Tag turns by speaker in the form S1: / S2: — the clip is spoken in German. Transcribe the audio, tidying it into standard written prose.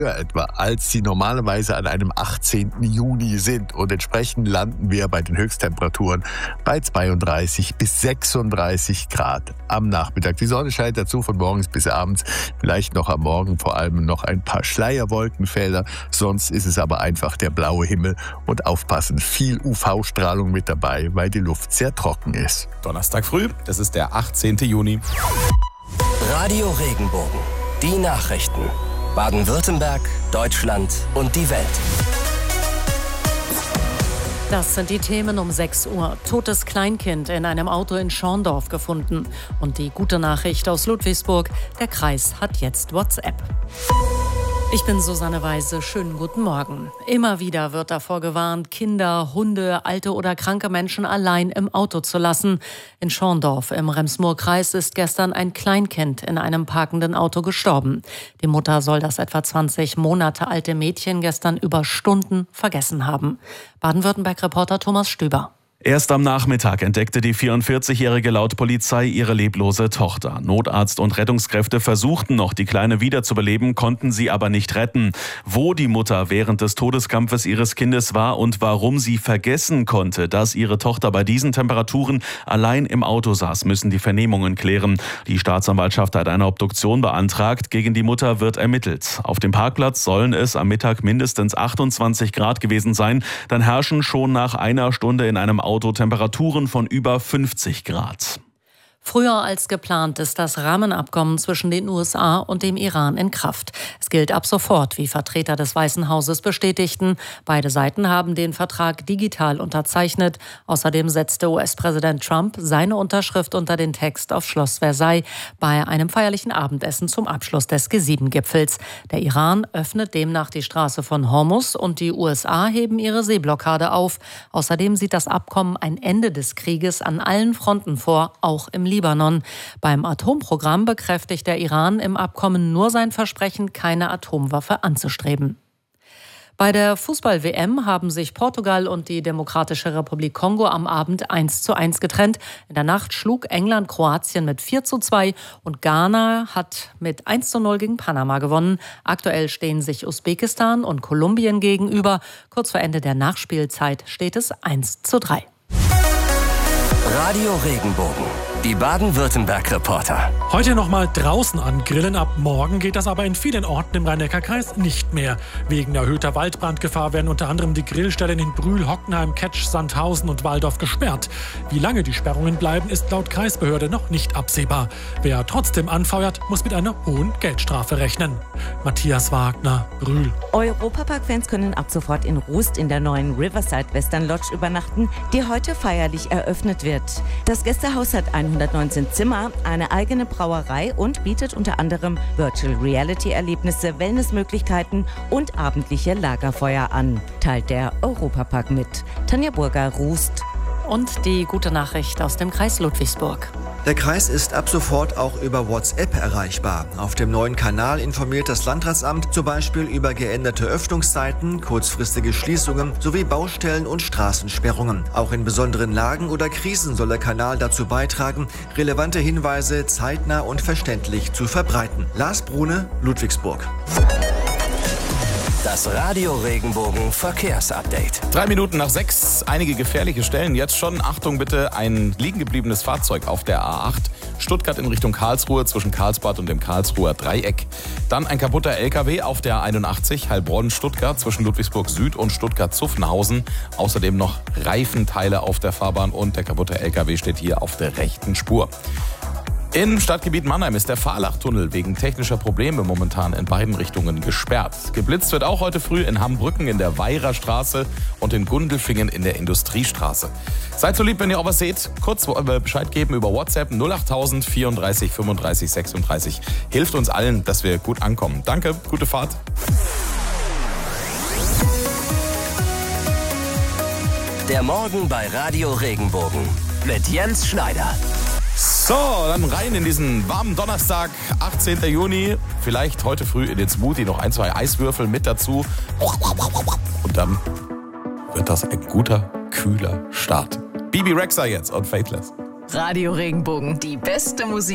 S1: etwa, als sie normalerweise an einem 18. Juni sind. Und entsprechend landen wir bei den Höchsttemperaturen bei 32 bis 36 Grad am Nachmittag. Die Sonne scheint dazu von morgens bis abends. Vielleicht noch am Morgen vor allem noch ein paar Schleierwolkenfelder. Sonst ist es aber einfach der blaue Himmel. Und aufpassen, viel UV-Strahlung mit dabei, weil die Luft sehr trocken ist.
S2: Donnerstag früh, das ist der 18. Juni.
S3: Radio Regenbogen. Die Nachrichten. Baden-Württemberg, Deutschland und die Welt.
S4: Das sind die Themen um 6 Uhr. Totes Kleinkind in einem Auto in Schorndorf gefunden. Und die gute Nachricht aus Ludwigsburg, der Kreis hat jetzt WhatsApp. Ich bin Susanne Weise, schönen guten Morgen. Immer wieder wird davor gewarnt, Kinder, Hunde, alte oder kranke Menschen allein im Auto zu lassen. In Schorndorf im Rems-Murr-Kreis ist gestern ein Kleinkind in einem parkenden Auto gestorben. Die Mutter soll das etwa 20 Monate alte Mädchen gestern über Stunden vergessen haben. Baden-Württemberg-Reporter Thomas Stüber.
S5: Erst am Nachmittag entdeckte die 44-Jährige laut Polizei ihre leblose Tochter. Notarzt und Rettungskräfte versuchten noch, die Kleine wiederzubeleben, konnten sie aber nicht retten. Wo die Mutter während des Todeskampfes ihres Kindes war und warum sie vergessen konnte, dass ihre Tochter bei diesen Temperaturen allein im Auto saß, müssen die Vernehmungen klären. Die Staatsanwaltschaft hat eine Obduktion beantragt. Gegen die Mutter wird ermittelt. Auf dem Parkplatz sollen es am Mittag mindestens 28 Grad gewesen sein. Dann herrschen schon nach einer Stunde in einem Auto Temperaturen von über 50 Grad.
S4: Früher als geplant ist das Rahmenabkommen zwischen den USA und dem Iran in Kraft. Es gilt ab sofort, wie Vertreter des Weißen Hauses bestätigten. Beide Seiten haben den Vertrag digital unterzeichnet. Außerdem setzte US-Präsident Trump seine Unterschrift unter den Text auf Schloss Versailles bei einem feierlichen Abendessen zum Abschluss des G7-Gipfels. Der Iran öffnet demnach die Straße von Hormuz und die USA heben ihre Seeblockade auf. Außerdem sieht das Abkommen ein Ende des Krieges an allen Fronten vor, auch im Libanon. Beim Atomprogramm bekräftigt der Iran im Abkommen nur sein Versprechen, keine Atomwaffe anzustreben. Bei der Fußball-WM haben sich Portugal und die Demokratische Republik Kongo am Abend 1:1 getrennt. In der Nacht schlug England Kroatien mit 4:2 und Ghana hat mit 1:0 gegen Panama gewonnen. Aktuell stehen sich Usbekistan und Kolumbien gegenüber. Kurz vor Ende der Nachspielzeit steht es 1:3.
S3: Radio Regenbogen. Die Baden-Württemberg-Reporter.
S6: Heute noch mal draußen angrillen. Ab morgen geht das aber in vielen Orten im Rhein-Neckar-Kreis nicht mehr. Wegen erhöhter Waldbrandgefahr werden unter anderem die Grillstellen in Brühl, Hockenheim, Ketsch, Sandhausen und Walldorf gesperrt. Wie lange die Sperrungen bleiben, ist laut Kreisbehörde noch nicht absehbar. Wer trotzdem anfeuert, muss mit einer hohen Geldstrafe rechnen. Matthias Wagner, Brühl.
S7: Europapark-Fans können ab sofort in Rust in der neuen Riverside Western Lodge übernachten, die heute feierlich eröffnet wird. Das Gästehaus hat 119 Zimmer, eine eigene Brauerei und bietet unter anderem Virtual Reality Erlebnisse, Wellnessmöglichkeiten und abendliche Lagerfeuer an, teilt der Europapark mit. Tanja Burger, Rust.
S4: Und die gute Nachricht aus dem Kreis Ludwigsburg.
S8: Der Kreis ist ab sofort auch über WhatsApp erreichbar. Auf dem neuen Kanal informiert das Landratsamt zum Beispiel über geänderte Öffnungszeiten, kurzfristige Schließungen sowie Baustellen und Straßensperrungen. Auch in besonderen Lagen oder Krisen soll der Kanal dazu beitragen, relevante Hinweise zeitnah und verständlich zu verbreiten. Lars Brune, Ludwigsburg.
S3: Das Radio Regenbogen Verkehrsupdate.
S2: 3 Minuten nach 6. Einige gefährliche Stellen. Jetzt schon, Achtung bitte, ein liegen gebliebenes Fahrzeug auf der A8. Stuttgart in Richtung Karlsruhe zwischen Karlsbad und dem Karlsruher Dreieck. Dann ein kaputter LKW auf der A81 Heilbronn-Stuttgart zwischen Ludwigsburg Süd und Stuttgart-Zuffenhausen. Außerdem noch Reifenteile auf der Fahrbahn und der kaputte LKW steht hier auf der rechten Spur. Im Stadtgebiet Mannheim ist der Fahrlachtunnel wegen technischer Probleme momentan in beiden Richtungen gesperrt. Geblitzt wird auch heute früh in Hambrücken in der Weirerstraße und in Gundelfingen in der Industriestraße. Seid so lieb, wenn ihr auch was seht, kurz Bescheid geben über WhatsApp 08000 34 35 36. Hilft uns allen, dass wir gut ankommen. Danke, gute Fahrt.
S3: Der Morgen bei Radio Regenbogen mit Jens Schneider.
S2: So, dann rein in diesen warmen Donnerstag, 18. Juni. Vielleicht heute früh in den Smoothie noch 1, 2 Eiswürfel mit dazu. Und dann wird das ein guter, kühler Start. Bibi Rexha jetzt und Faithless.
S9: Radio Regenbogen, die beste Musik.